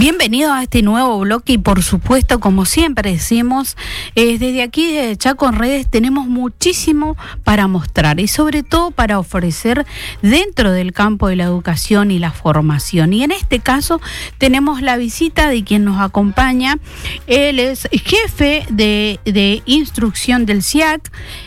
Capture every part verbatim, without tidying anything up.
Bienvenidos a este nuevo bloque y por supuesto, como siempre decimos, eh, desde aquí de Chaco en Redes tenemos muchísimo para mostrar y sobre todo para ofrecer dentro del campo de la educación y la formación. Y en este caso tenemos la visita de quien nos acompaña. Él es jefe de, de instrucción del C I A C,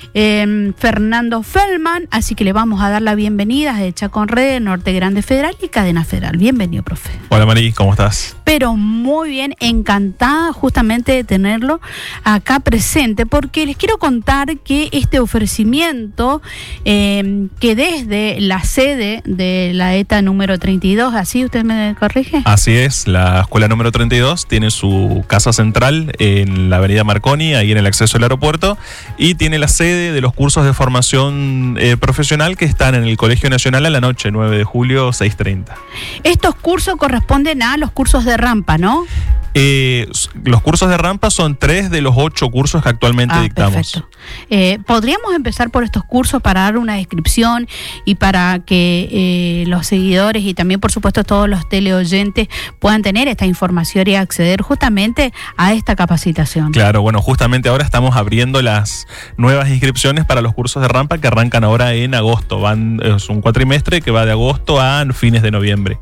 eh, Fernando Feldman, así que le vamos a dar la bienvenida de Chaco en Redes, Norte Grande Federal y Cadena Federal. Bienvenido, profe. Hola, Mari, ¿cómo estás? Pero muy bien, encantada justamente de tenerlo acá presente, porque les quiero contar que este ofrecimiento eh, que desde la sede de la ETA número treinta y dos, ¿así usted me corrige? Así es, la escuela número treinta y dos tiene su casa central en la avenida Marconi, ahí en el acceso al aeropuerto, y tiene la sede de los cursos de formación eh, profesional que están en el Colegio Nacional a la noche, nueve de julio, seis treinta. Estos cursos corresponden a los cursos de rampa, ¿no? Eh, los cursos de rampa son tres de los ocho cursos que actualmente ah, dictamos. Perfecto. Eh, ¿Podríamos empezar por estos cursos para dar una descripción y para que eh, los seguidores y también, por supuesto, todos los teleoyentes puedan tener esta información y acceder justamente a esta capacitación? Claro, bueno, justamente ahora estamos abriendo las nuevas inscripciones para los cursos de rampa que arrancan ahora en agosto. Van, es un cuatrimestre que va de agosto a fines de noviembre.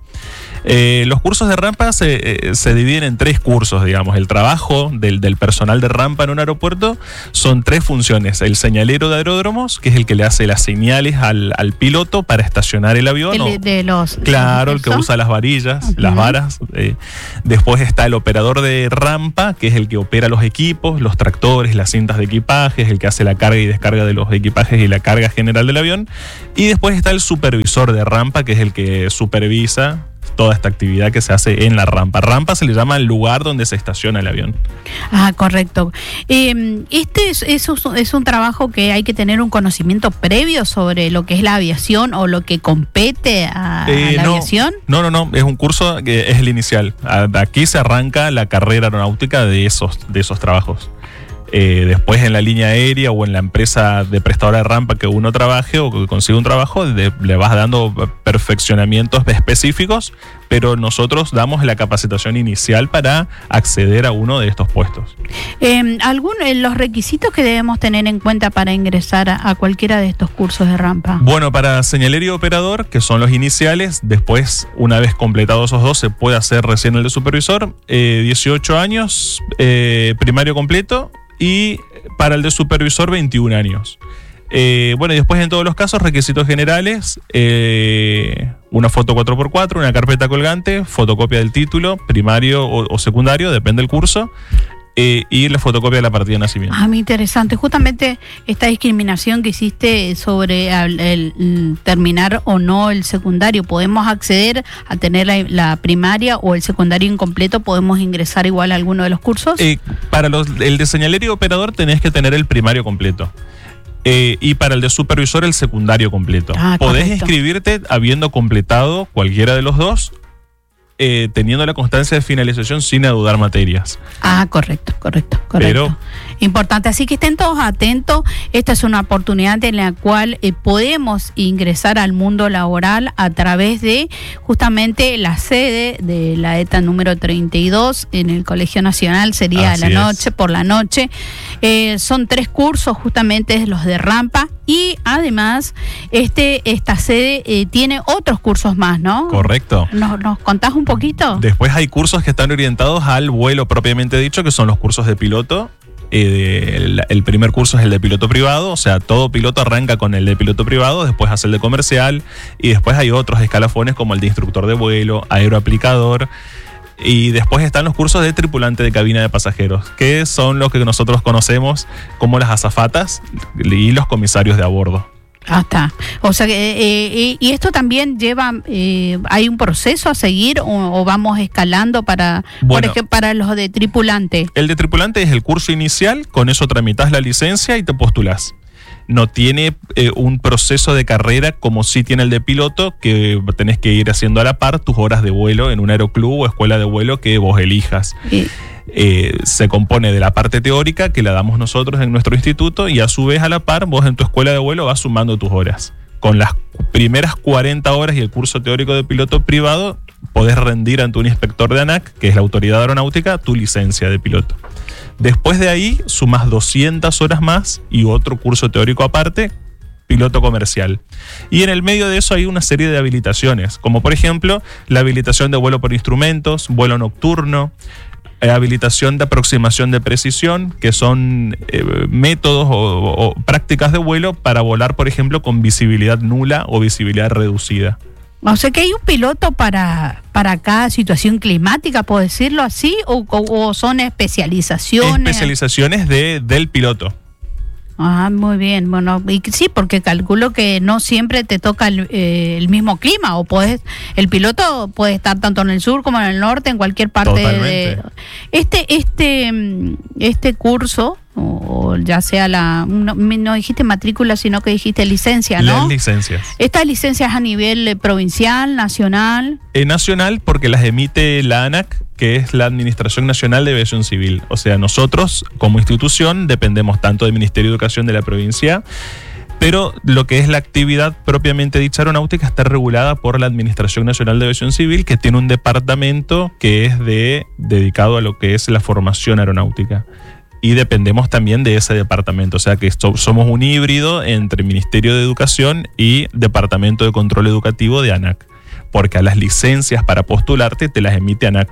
Eh, los cursos de rampa se, eh, se dividen en tres cursos, digamos. El trabajo del, del personal de rampa en un aeropuerto son tres funciones. El señalero de aeródromos, que es el que le hace las señales al, al piloto para estacionar el avión. El o, de, de los... Claro, el que usa las varillas, uh-huh. las varas. Eh. Después está el operador de rampa, que es el que opera los equipos, los tractores, las cintas de equipajes, el que hace la carga y descarga de los equipajes y la carga general del avión. Y después está el supervisor de rampa, que es el que supervisa toda esta actividad que se hace en la rampa. Rampa se le llama el lugar donde se estaciona el avión. Ah, correcto. Eh, este es, es, es un trabajo que hay que tener un conocimiento previo sobre lo que es la aviación o lo que compete a, eh, a la no, aviación. No, no, no. Es un curso que es el inicial. Aquí se arranca la carrera aeronáutica de esos, de esos trabajos. Eh, después en la línea aérea o en la empresa de prestadora de rampa que uno trabaje o que consiga un trabajo, de, le vas dando perfeccionamientos específicos, pero nosotros damos la capacitación inicial para acceder a uno de estos puestos. Eh, ¿algún, eh, los requisitos que debemos tener en cuenta para ingresar a, a cualquiera de estos cursos de rampa? Bueno, para señalero y operador, que son los iniciales, después, una vez completados esos dos, se puede hacer recién el de supervisor, eh, dieciocho años, eh, primario completo, y para el de supervisor veintiún años. Eh, bueno, y después en todos los casos, requisitos generales, eh, una foto cuatro por cuatro, una carpeta colgante, fotocopia del título, primario o, o secundario, depende del curso, eh, y la fotocopia de la partida de nacimiento. Ah, muy interesante. Justamente esta discriminación que hiciste sobre el, el, el terminar o no el secundario, ¿podemos acceder a tener la, la primaria o el secundario incompleto? ¿Podemos ingresar igual a alguno de los cursos? Eh, para los, el de señalero y operador tenés que tener el primario completo. Eh, y para el de supervisor el secundario completo. Ah, podés correcto. Inscribirte habiendo completado cualquiera de los dos, eh, teniendo la constancia de finalización sin adeudar materias. Ah, correcto, correcto, correcto. Pero, importante, así que estén todos atentos. Esta es una oportunidad en la cual eh, podemos ingresar al mundo laboral a través de justamente la sede de la ETA número treinta y dos en el Colegio Nacional, sería a la noche, por la noche. Eh, son tres cursos, justamente los de rampa, y además este esta sede eh, tiene otros cursos más, ¿no? Correcto. ¿Nos, nos contás un poquito? Después hay cursos que están orientados al vuelo propiamente dicho, que son los cursos de piloto. Eh, el, el primer curso es el de piloto privado, o sea, todo piloto arranca con el de piloto privado, después hace el de comercial, y después hay otros escalafones como el de instructor de vuelo, aeroaplicador, y después están los cursos de tripulante de cabina de pasajeros, que son los que nosotros conocemos como las azafatas y los comisarios de a bordo. Ah, está. O sea, eh, eh, y esto también lleva, eh, ¿hay un proceso a seguir o, o vamos escalando para, bueno, por ejemplo, para los de tripulante? El de tripulante es el curso inicial, con eso tramitas la licencia y te postulás. No tiene eh, un proceso de carrera como sí tiene el de piloto, que tenés que ir haciendo a la par tus horas de vuelo en un aeroclub o escuela de vuelo que vos elijas. Sí. Eh, se compone de la parte teórica que la damos nosotros en nuestro instituto y a su vez a la par vos en tu escuela de vuelo vas sumando tus horas. Con las primeras cuarenta horas y el curso teórico de piloto privado podés rendir ante un inspector de ANAC, que es la autoridad aeronáutica, tu licencia de piloto. Después de ahí, sumás doscientas horas más y otro curso teórico aparte, piloto comercial. Y en el medio de eso hay una serie de habilitaciones, como por ejemplo la habilitación de vuelo por instrumentos, vuelo nocturno, eh, habilitación de aproximación de precisión, que son eh, métodos o, o prácticas de vuelo para volar, por ejemplo, con visibilidad nula o visibilidad reducida. O sea que hay un piloto para, para cada situación climática, ¿puedo decirlo así? ¿O, o, o son especializaciones? Especializaciones de, del piloto. Ah, muy bien. Bueno, y sí, porque calculo que no siempre te toca el, eh, el mismo clima, o podés, el piloto puede estar tanto en el sur como en el norte, en cualquier parte. Totalmente. de este este este curso, o ya sea la no, no dijiste matrícula, sino que dijiste licencia, ¿no? Las licencias. Estas licencias a nivel eh, provincial, nacional. Eh, nacional, porque las emite la ANAC, que es la Administración Nacional de Aviación Civil. O sea, nosotros como institución dependemos tanto del Ministerio de Educación de la provincia, pero lo que es la actividad propiamente dicha aeronáutica está regulada por la Administración Nacional de Aviación Civil, que tiene un departamento que es de dedicado a lo que es la formación aeronáutica. Y dependemos también de ese departamento, o sea que so- somos un híbrido entre Ministerio de Educación y Departamento de Control Educativo de ANAC, porque a las licencias para postularte te las emite ANAC.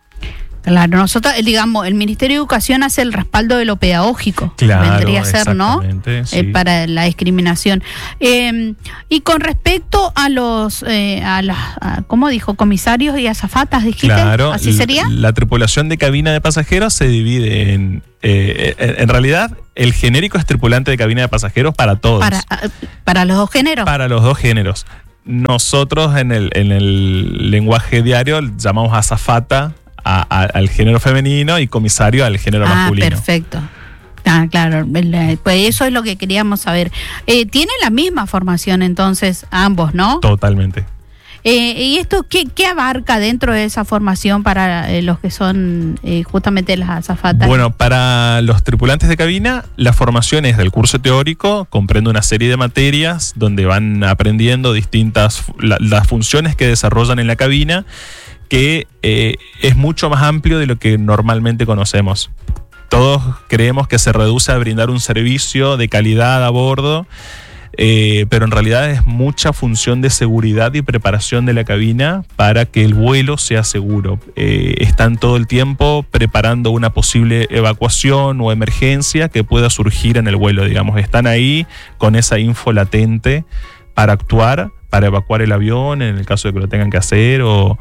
Claro, nosotros, digamos, el Ministerio de Educación hace el respaldo de lo pedagógico. Claro, vendría a ser, ¿no? sí. Eh, para la discriminación. Eh, y con respecto a los, eh, a las, a, ¿cómo dijo? Comisarios y azafatas, dijiste. Claro, ¿así sería? La, la tripulación de cabina de pasajeros se divide en, eh, en, en realidad, el genérico es tripulante de cabina de pasajeros para todos. Para, para los dos géneros. Para los dos géneros. Nosotros en el, en el lenguaje diario llamamos azafata A, a, al género femenino y comisario al género ah, masculino. Ah, perfecto. Ah, claro, pues eso es lo que queríamos saber. Eh, ¿Tienen la misma formación entonces ambos, no? Totalmente. Eh, ¿Y esto qué, qué abarca dentro de esa formación para eh, los que son eh, justamente las azafatas? Bueno, para los tripulantes de cabina, la formación es del curso teórico, comprende una serie de materias donde van aprendiendo distintas, la, las funciones que desarrollan en la cabina, que eh, es mucho más amplio de lo que normalmente conocemos. Todos creemos que se reduce a brindar un servicio de calidad a bordo, eh, pero en realidad es mucha función de seguridad y preparación de la cabina para que el vuelo sea seguro. Eh, están todo el tiempo preparando una posible evacuación o emergencia que pueda surgir en el vuelo, digamos. Están ahí con esa info latente para actuar, para evacuar el avión en el caso de que lo tengan que hacer, o,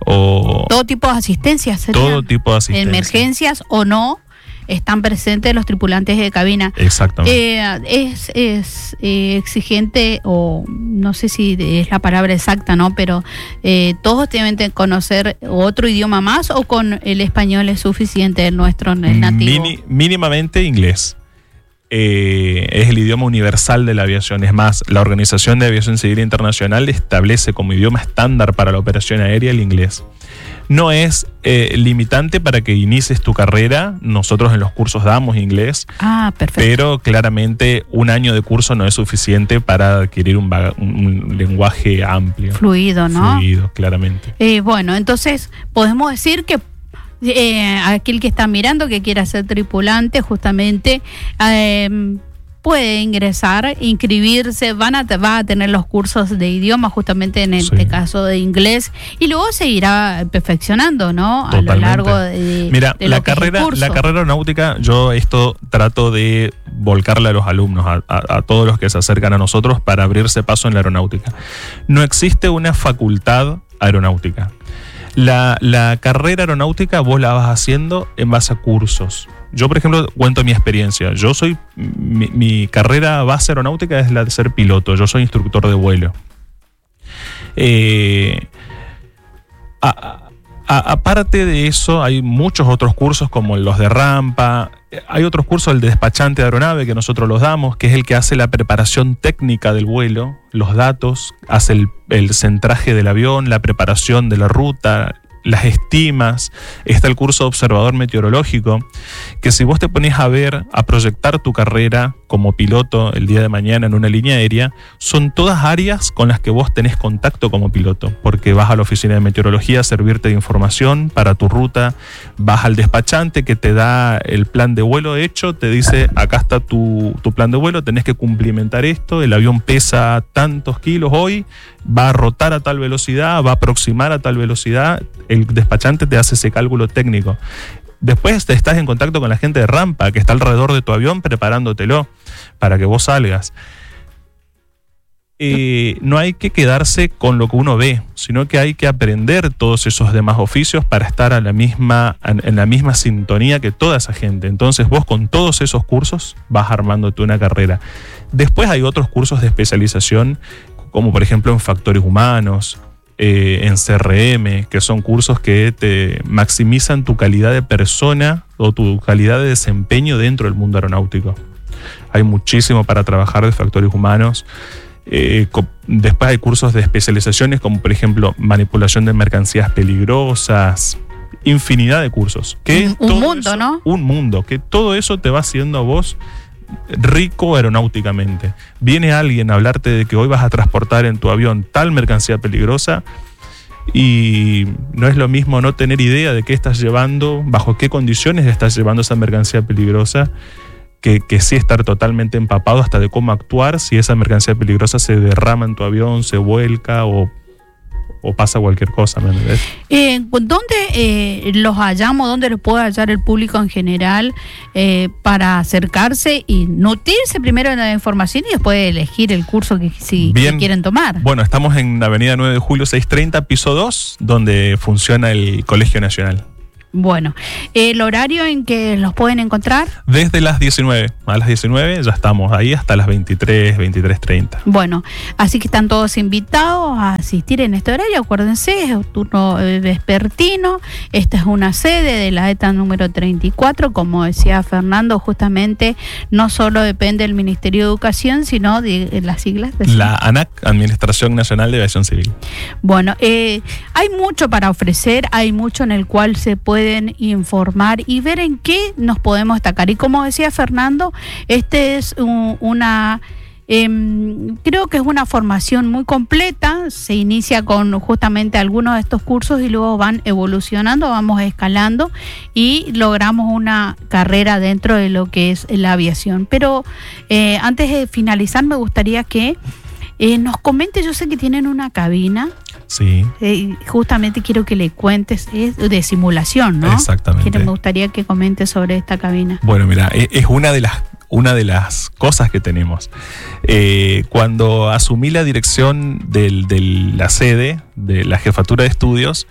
o todo tipo de asistencias serían. Todo tipo de asistencia. Emergencias o no, están presentes los tripulantes de cabina. Exactamente. Eh, es es eh, exigente, o no sé si es la palabra exacta, ¿no? Pero eh, todos deben conocer otro idioma más, o con el español es suficiente, el nuestro, el nativo. Mini, mínimamente inglés. Eh, es el idioma universal de la aviación. Es más, la Organización de Aviación Civil Internacional establece como idioma estándar para la operación aérea el inglés. No es eh, limitante para que inicies tu carrera. Nosotros en los cursos damos inglés. Ah, perfecto. Pero claramente un año de curso no es suficiente para adquirir un, un, un lenguaje amplio. Fluido, ¿no? Fluido, claramente. Eh, bueno, entonces podemos decir que Eh, aquel que está mirando, que quiera ser tripulante, justamente eh, puede ingresar, inscribirse, van a, va a tener los cursos de idioma, justamente en este sí. caso de inglés, y luego se irá perfeccionando, ¿no? Totalmente. A lo largo de, Mira, de la lo que carrera, es el curso. La carrera aeronáutica, yo esto trato de volcarle a los alumnos, a, a, a todos los que se acercan a nosotros para abrirse paso en la aeronáutica. No existe una facultad aeronáutica. La, la carrera aeronáutica vos la vas haciendo en base a cursos. Yo, por ejemplo, cuento mi experiencia. Yo soy, mi, mi carrera base aeronáutica es la de ser piloto. Yo soy instructor de vuelo. Eh, a, a, aparte de eso, hay muchos otros cursos como los de rampa. Hay otros cursos, el de despachante de aeronave, que nosotros los damos, que es el que hace la preparación técnica del vuelo, los datos, hace el, el centraje del avión, la preparación de la ruta, las estimas. Está el curso de observador meteorológico, que si vos te ponés a ver, a proyectar tu carrera como piloto el día de mañana en una línea aérea, son todas áreas con las que vos tenés contacto como piloto, porque vas a la oficina de meteorología a servirte de información para tu ruta, vas al despachante que te da el plan de vuelo hecho, te dice, acá está tu, tu plan de vuelo, tenés que cumplimentar esto, el avión pesa tantos kilos hoy, va a rotar a tal velocidad, va a aproximar a tal velocidad, el despachante te hace ese cálculo técnico. Después te estás en contacto con la gente de rampa que está alrededor de tu avión preparándotelo para que vos salgas. Eh, no hay que quedarse con lo que uno ve, sino que hay que aprender todos esos demás oficios para estar a la misma, en la misma sintonía que toda esa gente. Entonces vos con todos esos cursos vas armándote una carrera. Después hay otros cursos de especialización, como por ejemplo en factores humanos, Eh, en C R M, que son cursos que te maximizan tu calidad de persona o tu calidad de desempeño dentro del mundo aeronáutico. Hay muchísimo para trabajar de factores humanos. Eh, después hay cursos de especializaciones como por ejemplo manipulación de mercancías peligrosas, infinidad de cursos. Que un, un mundo, eso, ¿no? Un mundo, que todo eso te va haciendo a vos rico aeronáuticamente. Viene alguien a hablarte de que hoy vas a transportar en tu avión tal mercancía peligrosa y no es lo mismo no tener idea de qué estás llevando, bajo qué condiciones estás llevando esa mercancía peligrosa, que, que sí estar totalmente empapado hasta de cómo actuar si esa mercancía peligrosa se derrama en tu avión, se vuelca o o pasa cualquier cosa, ¿me entendés? Eh, ¿Dónde eh, los hallamos? ¿Dónde los puede hallar el público en general eh, para acercarse y nutrirse primero de la información y después elegir el curso que, si, Bien, que quieren tomar? Bueno, estamos en Avenida nueve de Julio seiscientos treinta, piso dos, donde funciona el Colegio Nacional. Bueno, ¿el horario en que los pueden encontrar? Desde las diecinueve, a las diecinueve ya estamos ahí hasta las veintitrés, veintitrés treinta. Bueno, así que están todos invitados a asistir en este horario, acuérdense, es un turno vespertino, esta es una sede de la ETA número treinta y cuatro, como decía Fernando, justamente no solo depende del Ministerio de Educación, sino de las siglas. De la ANAC, Administración Nacional de Aviación Civil. Bueno, eh, hay mucho para ofrecer, hay mucho en el cual se puede pueden informar y ver en qué nos podemos destacar. Y como decía Fernando, este es un, una, eh, creo que es una formación muy completa, se inicia con justamente algunos de estos cursos y luego van evolucionando, vamos escalando y logramos una carrera dentro de lo que es la aviación. Pero eh, antes de finalizar me gustaría que eh, nos comente, yo sé que tienen una cabina. Sí. Eh, justamente quiero que le cuentes, es de simulación, ¿no? Exactamente. Quiero, me gustaría que comentes sobre esta cabina. Bueno, mira, es una de las, una de las cosas que tenemos. Eh, cuando asumí la dirección del, de la sede, de la jefatura de estudios,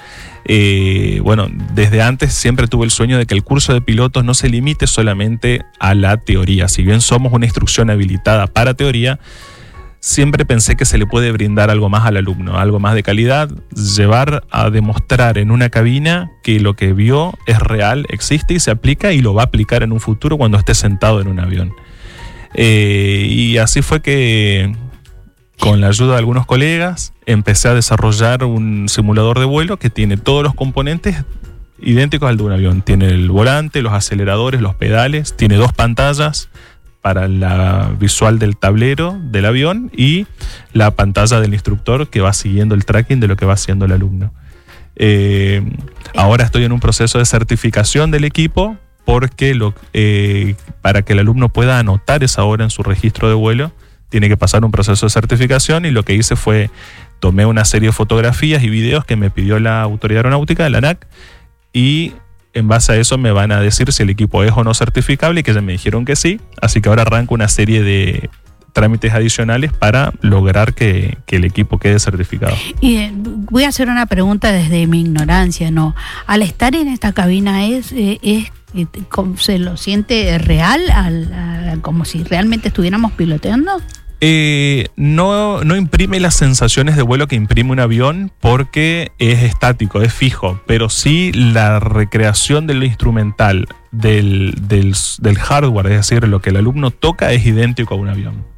eh, bueno, desde antes siempre tuve el sueño de que el curso de pilotos no se limite solamente a la teoría. Si bien somos una instrucción habilitada para teoría, siempre pensé que se le puede brindar algo más al alumno, algo más de calidad, llevar a demostrar en una cabina que lo que vio es real, existe y se aplica y lo va a aplicar en un futuro cuando esté sentado en un avión. Eh, y así fue que, con la ayuda de algunos colegas, empecé a desarrollar un simulador de vuelo que tiene todos los componentes idénticos al de un avión. Tiene el volante, los aceleradores, los pedales, tiene dos pantallas para la visual del tablero del avión y la pantalla del instructor que va siguiendo el tracking de lo que va haciendo el alumno. Eh, ahora estoy en un proceso de certificación del equipo porque lo, eh, para que el alumno pueda anotar esa hora en su registro de vuelo tiene que pasar un proceso de certificación y lo que hice fue tomé una serie de fotografías y videos que me pidió la Autoridad Aeronáutica, la ANAC, y en base a eso me van a decir si el equipo es o no certificable y que ya me dijeron que sí, así que ahora arranco una serie de trámites adicionales para lograr que, que el equipo quede certificado. Y eh, voy a hacer una pregunta desde mi ignorancia, ¿no? Al estar en esta cabina es, eh, es eh, ¿se lo siente real? Al, a, como si realmente estuviéramos piloteando. Eh, no, no imprime las sensaciones de vuelo que imprime un avión porque es estático, es fijo, pero sí la recreación del instrumental, del, del, del hardware, es decir, lo que el alumno toca es idéntico a un avión.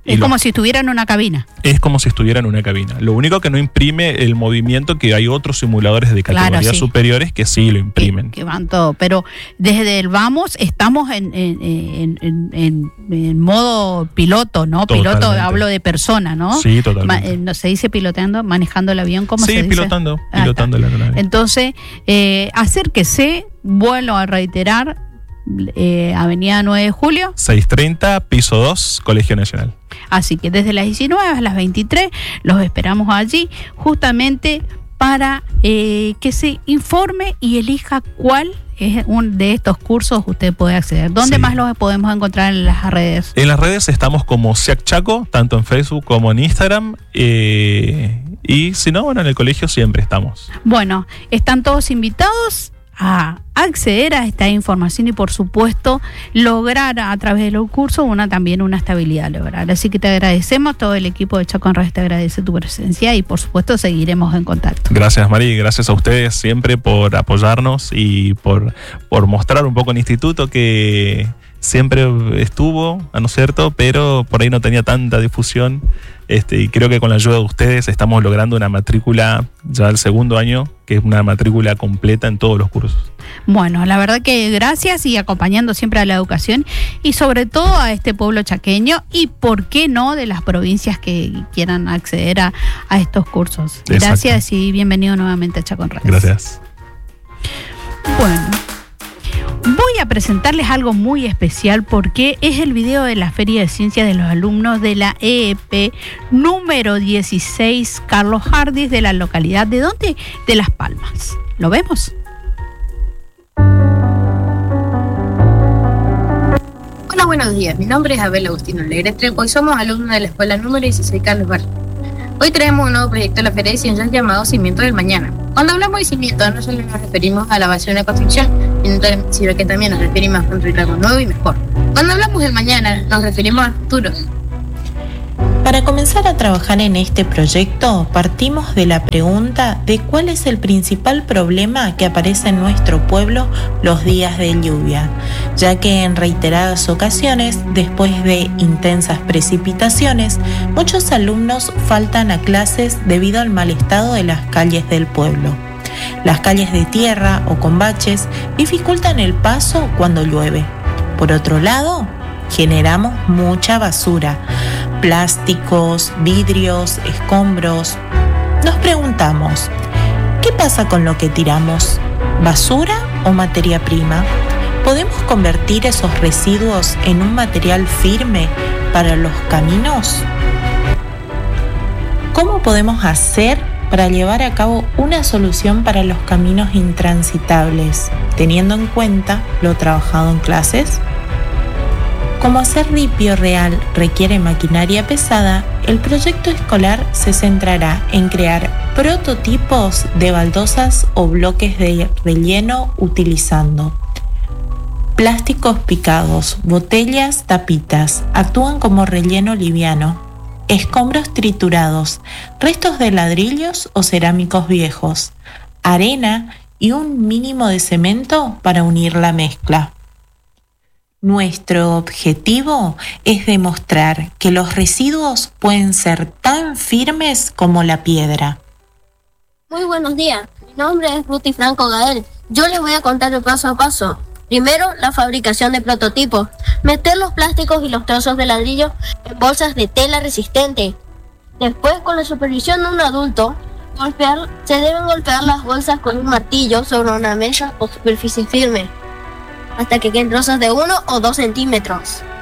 Es como si estuviera en una cabina. Es como si estuviera en una cabina. Lo único que no imprime el movimiento, que hay otros simuladores de categorías claro, sí. superiores que sí lo imprimen. Que, que van todo. Pero desde el vamos estamos en, en, en, en, en, en modo piloto, ¿no? Totalmente. Piloto, hablo de persona, ¿no? Sí, totalmente. Ma, eh, no se dice piloteando, manejando el avión, ¿cómo sí, se dice? pilotando, pilotando la aeronave. Entonces, eh, acérquese, vuelvo a reiterar, eh, Avenida nueve de Julio. seiscientos treinta, piso dos, Colegio Nacional. Así que desde las diecinueve a las veintitrés los esperamos allí justamente para eh, que se informe y elija cuál es un de estos cursos usted puede acceder. ¿Dónde sí. más los podemos encontrar en las redes? En las redes estamos como SEAC Chaco, tanto en Facebook como en Instagram. Eh, y si no, bueno, en el colegio siempre estamos. Bueno, están todos invitados a acceder a esta información y por supuesto lograr a través de los cursos una también una estabilidad laboral. Así que te agradecemos, todo el equipo de Chaco en Redes te agradece tu presencia y por supuesto seguiremos en contacto. Gracias, Mari, gracias a ustedes siempre por apoyarnos y por, por mostrar un poco el instituto que siempre estuvo, ¿no es cierto? Pero por ahí no tenía tanta difusión. Este, y creo que con la ayuda de ustedes estamos logrando una matrícula ya el segundo año, que es una matrícula completa en todos los cursos. Bueno, la verdad que gracias y acompañando siempre a la educación y sobre todo a este pueblo chaqueño y por qué no de las provincias que quieran acceder a, a estos cursos. Exacto. Gracias y bienvenido nuevamente a Chaco en Redes. Gracias. Bueno. Voy a presentarles algo muy especial porque es el video de la Feria de Ciencias de los alumnos de la E E P número dieciséis Carlos Hardis de la localidad de ¿dónde? De Las Palmas. ¿Lo vemos? Hola, buenos días. Mi nombre es Abel Agustino Legretrepo y somos alumnos de la escuela número dieciséis Carlos Hardis. Hoy traemos un nuevo proyecto de la Feria de Ciencias llamado Cimiento del Mañana. Cuando hablamos de cimiento, no solo nos referimos a la base de una construcción, sino que también nos referimos a construir algo nuevo y mejor. Cuando hablamos del mañana, nos referimos al futuro. Para comenzar a trabajar en este proyecto, partimos de la pregunta de cuál es el principal problema que aparece en nuestro pueblo los días de lluvia, ya que en reiteradas ocasiones, después de intensas precipitaciones, muchos alumnos faltan a clases debido al mal estado de las calles del pueblo. Las calles de tierra o con baches dificultan el paso cuando llueve. Por otro lado, generamos mucha basura, plásticos, vidrios, escombros. Nos preguntamos, ¿qué pasa con lo que tiramos? ¿Basura o materia prima? ¿Podemos convertir esos residuos en un material firme para los caminos? ¿Cómo podemos hacer para llevar a cabo una solución para los caminos intransitables, teniendo en cuenta lo trabajado en clases? Como hacer ripio real requiere maquinaria pesada, el proyecto escolar se centrará en crear prototipos de baldosas o bloques de relleno utilizando plásticos picados, botellas, tapitas, actúan como relleno liviano, escombros triturados, restos de ladrillos o cerámicos viejos, arena y un mínimo de cemento para unir la mezcla. Nuestro objetivo es demostrar que los residuos pueden ser tan firmes como la piedra. Muy buenos días, mi nombre es Ruti Franco Gael. Yo les voy a contar el paso a paso. Primero, la fabricación de prototipos. Meter los plásticos y los trozos de ladrillo en bolsas de tela resistente. Después, con la supervisión de un adulto, golpear, se deben golpear las bolsas con un martillo sobre una mesa o superficie firme, hasta que queden trozos de uno o dos centímetros.